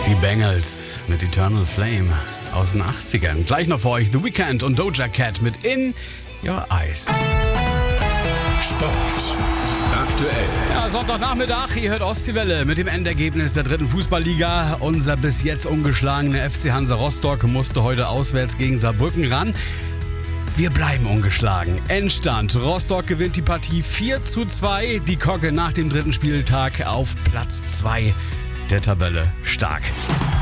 Die Bengals mit Eternal Flame aus den 80ern. Gleich noch für euch The Weeknd und Doja Cat mit In Your Eyes. Sport aktuell. Ja, Sonntagnachmittag, ihr hört Ostseewelle mit dem Endergebnis der 3. Fußballliga. Unser bis jetzt ungeschlagene FC Hansa Rostock musste heute auswärts gegen Saarbrücken ran. Wir bleiben ungeschlagen. Endstand. Rostock gewinnt die Partie 4:2. Die Kogge nach dem 3. Spieltag auf Platz 2 der Tabelle stark.